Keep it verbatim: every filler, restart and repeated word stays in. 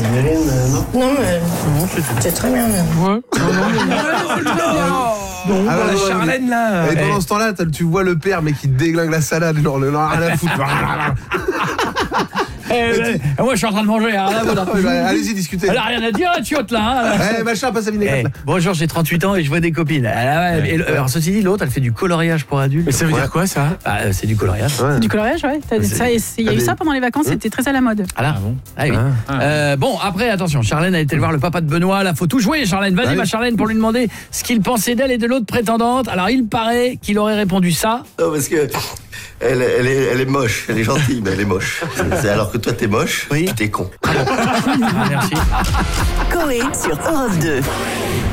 Séverine, euh, non Non, mais Non, c'est tout. c'est très bien. Même. Ouais. Non, non, mais- c'est très bien. Bon, Ah, bah, la Charlène, là. Et pendant ce temps-là, t'as- tu vois le père, mais qui déglingue la salade, genre, le rien à foutre. Eh, eh, moi, je suis en train de manger. Hein, là, voilà. Allez-y, discutez. Elle a rien à dire, la chiotte, là. Hein. Eh, machin, passe à vinaigrette. Eh, là. bonjour, j'ai trente-huit ans et je vois des copines. Elle a- et le- alors, ceci dit, l'autre, elle fait du coloriage pour adultes. Mais ça veut Ouais. dire quoi, ça? Ah, euh, c'est du coloriage. Ouais. Du coloriage, ouais. T'as- C'est- ça, et c'est- Il y a eu Allez. ça pendant les vacances, c'était très à la mode. Ah là, bon ah, oui. Ah. Euh, bon, après, attention, Charlène a été voir le papa de Benoît. Là, faut tout jouer, Charlène. Vas-y, Ah oui. ma Charlène, pour lui demander ce qu'il pensait d'elle et de l'autre prétendante. Alors, il paraît qu'il aurait répondu ça. Non, parce que elle, elle, est, elle est moche, elle est gentille, mais elle est moche. C'est alors que toi, t'es moche, Oui. t'es con. Ah, merci. Coé sur Europe deux.